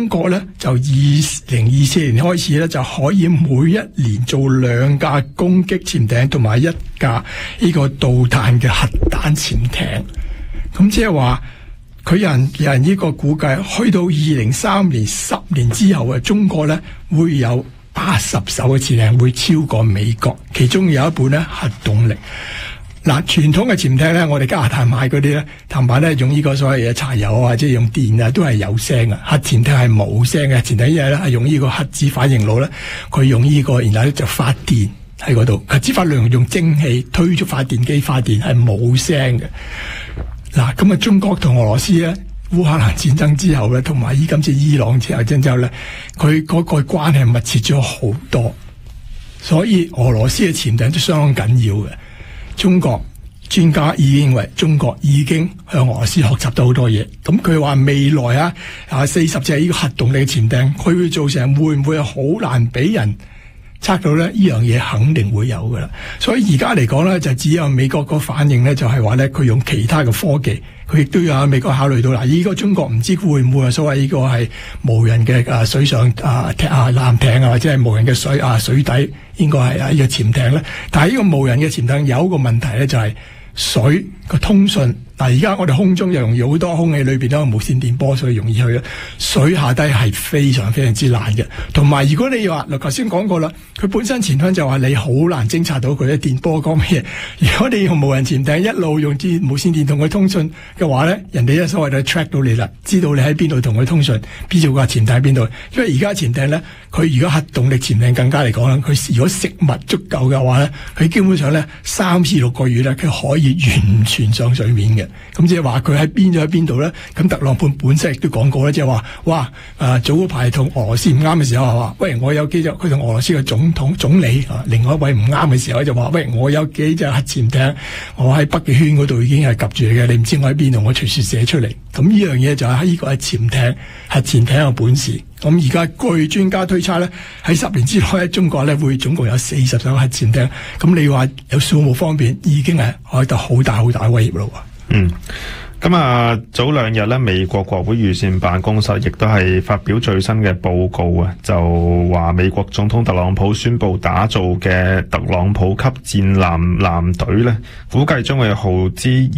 國咧就2024年開始咧就可以每一年做2架攻擊潛艇同埋1架呢個導彈嘅核彈潛艇。咁即係話佢有人呢個估計，去到2030年10年之後嘅中國咧會有80艘嘅潛艇會超過美國，其中有一半咧核動力。嗱，傳統嘅潛艇咧，我哋加拿大買嗰啲咧，坦白咧用呢個所謂嘅柴油或者用電啊，都係有聲嘅。核潛艇係冇聲嘅，潛艇因為咧係用呢個核子反應爐咧，佢用呢個，然後咧就發電喺嗰度。核子發電用蒸汽推咗發電機發電係冇聲嘅。嗱，咁啊，中國同俄羅斯咧，烏克蘭戰爭之後咧，同埋今次伊朗之後之後咧，佢嗰個關係密切咗好多，所以俄羅斯嘅潛艇都相當緊要嘅。中國專家已經認為中國已經向俄羅斯學習到好多嘢，咁佢話未來40隻呢個核動力嘅潛艇，佢會造成會唔會好難俾人測到咧？呢樣嘢肯定會有噶啦，所以而家嚟講咧，就只有美國個反應咧，就係話咧，佢用其他嘅科技，佢亦都有美國考慮到啦。呢個中國唔知會唔會係所謂呢個係無人嘅水上艦艇啊，或者係無人嘅水底，應該係呢個潛艇咧。但係呢個無人嘅潛艇有一個問題咧，就係水個通訊。嗱，而家我哋空中又容易好多空氣裏邊都有無線電波，所以容易去啦。水下低係非常非常之難嘅。同埋如果你話頭先講過啦，佢本身潛艇就話你好難偵察到佢嘅電波講乜嘢。如果你用無人潛艇一路用啲無線電同佢通訊嘅話咧，人哋一所謂就 track 到你啦，知道你喺邊度同佢通訊，邊度個潛艇喺邊度。因為而家潛艇咧，佢如果核動力潛艇更加嚟講啦，佢如果食物足夠嘅話咧，佢基本上咧3至6個月咧，佢可以完全上水面嘅。咁即係話佢喺邊度咧？咁特朗普本身亦都講過咧，即係話，早嗰排同俄羅斯唔啱嘅時候話，喂，我有幾隻，佢同俄羅斯嘅總理另外一位唔啱嘅時候就話，喂，我有幾隻核潛艇，我喺北極圈嗰度已經係夾住你嘅，你唔知我喺邊度，我隨時射出嚟。咁呢樣嘢就係呢個係潛艇，核潛艇嘅本事。咁而家據專家推測咧，喺10年之內，中國咧會總共有40艘核潛艇。咁你話有數目方面已經係開得好大好大威脅咯。 咁早2日咧，美國國會預算辦公室亦都係發表最新嘅報告啊，就話美國總統特朗普宣布打造嘅特朗普級戰艦隊咧，估計將會耗資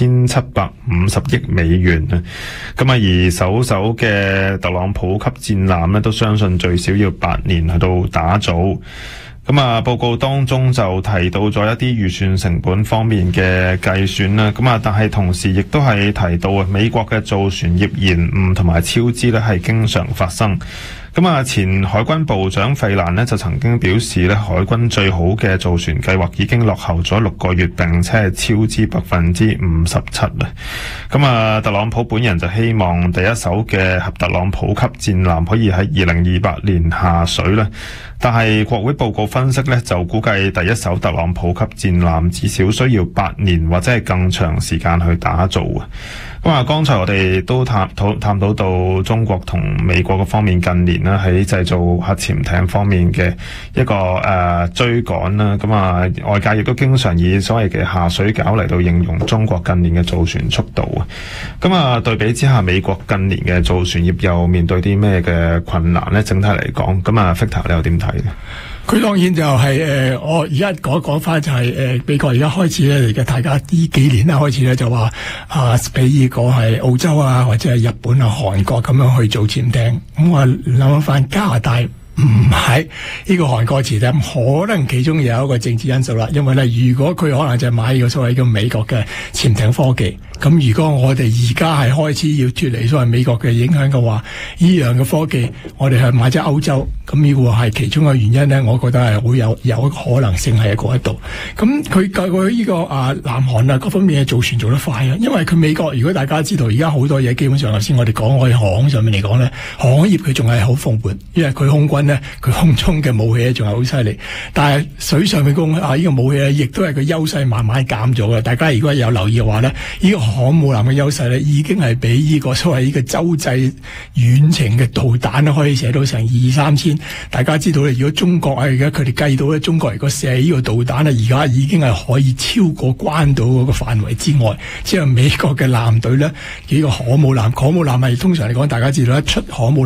2750億美元啊。咁而首嘅特朗普級戰艦咧，都相信最少要8年去到打造。報告當中就提到咗一啲預算成本方面嘅計算啦。但係同時亦都係提到美國嘅造船業延誤同埋超支咧係經常發生。前海軍部長費蘭呢就曾經表示咧，海軍最好嘅造船計劃已經落後咗6個月，並且係超支57%啦。特朗普本人就希望第一艘嘅特朗普級戰艦可以喺2028年下水啦。但係國會報告分析咧，就估計第一艘特朗普級戰艦至少需要8年或者係更長時間去打造啊。剛才我哋都探討到中國同美國嘅方面近年啦，喺製造核潛艇方面嘅一個追趕啦。外界亦都經常以所謂嘅下水餃嚟到形容中國近年嘅造船速度啊。對比之下，美國近年嘅造船業又面對啲咩嘅困難呢？整體嚟講，Victor 你又點睇？ 佢當然就係我而家講翻就係美國而家開始咧嚟嘅，大家呢幾年啦開始咧就話俾呢個係澳洲啊或者係日本啊韓國咁樣去做潛艇。咁我諗翻加拿大唔係呢個韓國潛艇，可能其中有一個政治因素啦。因為咧，如果佢可能就係買呢個所謂嘅美國嘅潛艇科技，咁如果我哋而家係開始要脫離所謂美國嘅影響嘅話，呢樣嘅科技我哋係買咗歐洲，咁呢個係其中嘅原因咧。我覺得係會有可能性係喺嗰一度。咁佢呢個南韓各方面嘅造船做得快啊，因為佢美國如果大家知道而家好多嘢基本上頭先我哋講喺航空上面嚟講咧，航空業佢仲係好蓬勃，因為佢空軍咧佢空中嘅武器仲係好犀利，但係水上面呢個武器咧亦都係佢優勢慢慢減咗嘅。大家如果有留意嘅話咧，呢個航母艦嘅優勢咧已經係比呢個所謂呢個洲際遠程嘅導彈咧可以射到成2-3千。大家知道咧，如果中國而家佢哋計到咧，中國如果射呢個導彈咧，而家已經係可以超過關島嗰個範圍之外。即係美國嘅艦隊咧，幾個航母艦係通常嚟講，大家知道一出航母